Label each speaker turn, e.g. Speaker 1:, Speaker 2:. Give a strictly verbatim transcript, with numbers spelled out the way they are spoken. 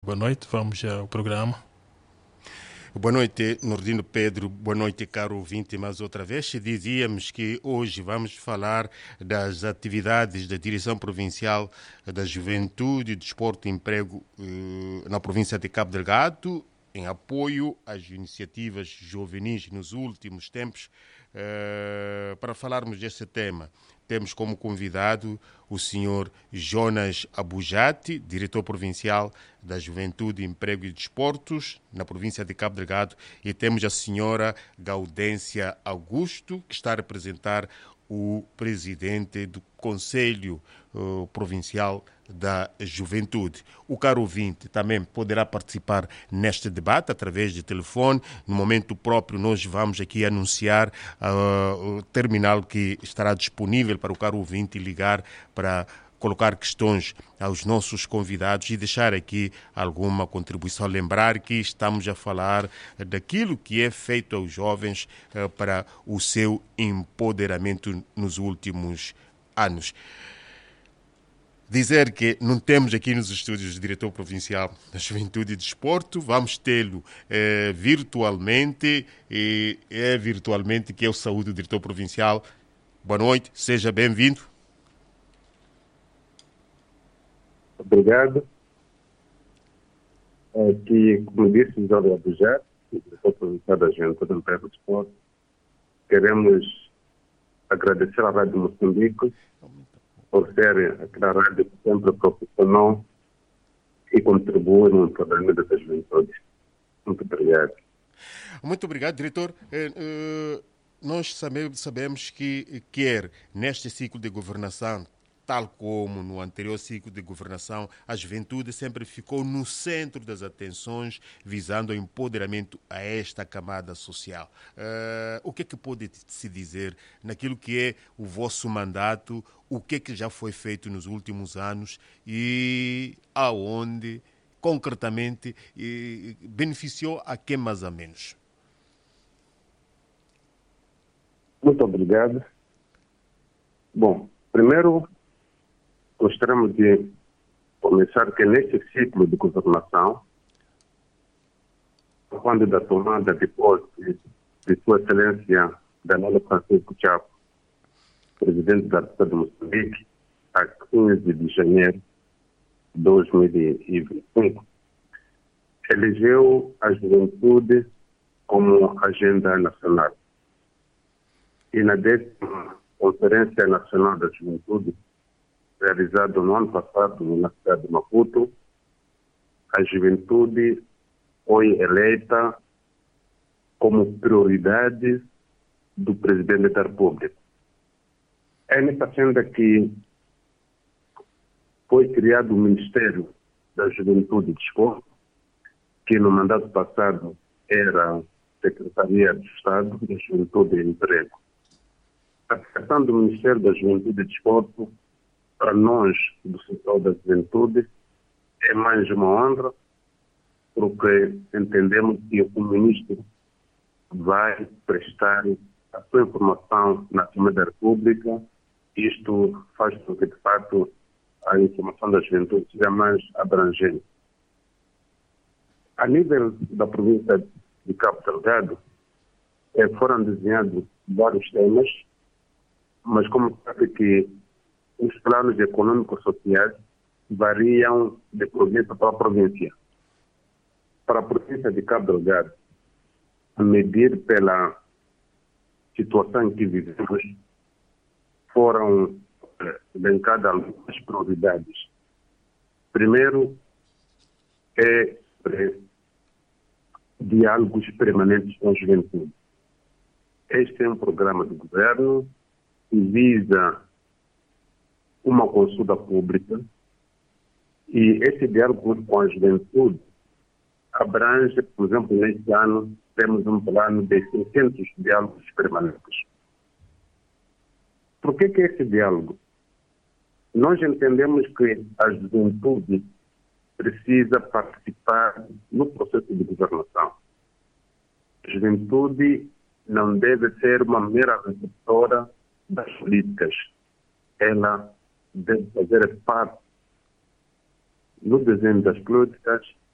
Speaker 1: Boa noite, vamos ao programa.
Speaker 2: Boa noite, Nordino Pedro. Boa noite, caro ouvinte. Mais outra vez, dizíamos que hoje vamos falar das atividades da Direção Provincial da Juventude, Desporto e Emprego eh, na província de Cabo Delgado, em apoio às iniciativas juvenis nos últimos tempos. Uh, para falarmos deste tema, temos como convidado o senhor Jonas Abujati, diretor provincial da Juventude, Emprego e Desportos na província de Cabo Delgado, e temos a senhora Gaudência Augusto, que está a representar o presidente do Conselho uh, Provincial da Juventude. O caro ouvinte também poderá participar neste debate através de telefone. No momento próprio nós vamos aqui anunciar uh, o terminal que estará disponível para o caro ouvinte ligar para colocar questões aos nossos convidados e deixar aqui alguma contribuição. Lembrar que estamos a falar daquilo que é feito aos jovens uh, para o seu empoderamento nos últimos anos. Dizer que não temos aqui nos estúdios o diretor provincial da Juventude e Desporto, vamos tê-lo eh, virtualmente, e é virtualmente que eu saúdo o diretor provincial. Boa noite, seja bem-vindo.
Speaker 3: Obrigado. Aqui, como disse, José Abujat, diretor provincial da Juventude e Emprego e Desporto, queremos agradecer à Rádio Moçambique por ser aquela rádio que sempre proporcionou e contribui no empoderamento da juventude. Muito obrigado.
Speaker 2: Muito obrigado, diretor. Eh, eh, nós sabemos, sabemos que quer neste ciclo de governação, tal como no anterior ciclo de governação, a juventude sempre ficou no centro das atenções, visando o empoderamento a esta camada social. Uh, o que é que pode se dizer naquilo que é o vosso mandato, o que é que já foi feito nos últimos anos e aonde, concretamente, e beneficiou a quem mais a menos?
Speaker 3: Muito obrigado. Bom, primeiro, gostaríamos de começar que neste ciclo de governação, quando da tomada de posse de Sua Excelência Daniel Francisco Chapo, presidente da República de Moçambique, a quinze de janeiro de dois mil e vinte e cinco, elegeu a juventude como agenda nacional. E na décima Conferência Nacional da Juventude, realizado no ano passado na cidade de Maputo, a juventude foi eleita como prioridade do presidente da República. É nessa agenda que foi criado o Ministério da Juventude e Desporto, que no mandato passado era Secretaria de Estado da Juventude e Emprego. A criação do Ministério da Juventude e Desporto, para nós, do setor da juventude, é mais uma honra, porque entendemos que o ministro vai prestar a sua informação na Assembleia da República. Isto faz com que, de fato, a informação da juventude seja mais abrangente. A nível da província de Cabo Delgado, eh, foram desenhados vários temas, mas como sabe que os planos econômicos sociais variam de província para província. Para a província de Cabo Delgado, a medir pela situação em que vivemos, foram elencadas algumas prioridades. Primeiro, é, é diálogos permanentes com a juventude. Este é um programa do governo que visa uma consulta pública, e esse diálogo com a juventude abrange, por exemplo, neste ano temos um plano de seiscentos diálogos permanentes. Por que que esse diálogo? Nós entendemos que a juventude precisa participar no processo de governação. A juventude não deve ser uma mera receptora das políticas. Ela deve fazer parte no desenho das políticas